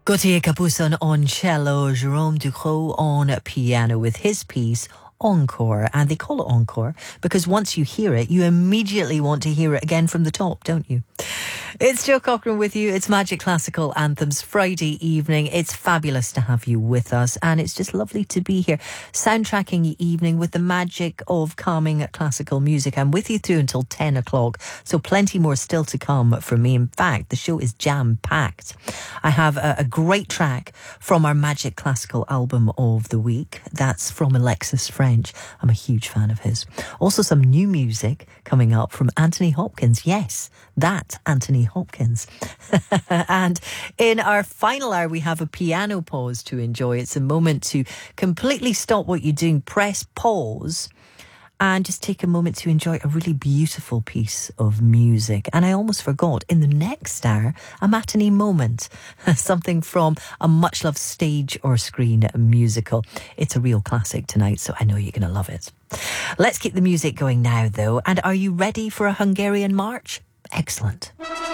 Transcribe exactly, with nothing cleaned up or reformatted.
Gauthier Capuçon on cello, Jérôme Ducrot on piano with his piece Encore. And they call it Encore because once you hear it, you immediately want to hear it again from the top, don't you? It's Jo Cochran with you. It's Magic Classical Anthems Friday evening. It's fabulous to have you with us, and it's just lovely to be here, soundtracking your evening with the magic of calming classical music. I'm with you through until ten o'clock, so plenty more still to come from me. In fact, the show is jam-packed. I have a, a great track from our Magic Classical album of the week. That's from Alexis French. I'm a huge fan of his. Also some new music coming up from Anthony Hopkins. Yes, that Anthony Hopkins. And in our final hour, we have a piano pause to enjoy. It's a moment to completely stop what you're doing, press pause, and just take a moment to enjoy a really beautiful piece of music. And I almost forgot, in the next hour, a matinee moment, something from a much-loved stage or screen musical. It's a real classic tonight, so I know you're going to love it. Let's keep the music going now, though. And are you ready for a Hungarian march? Excellent.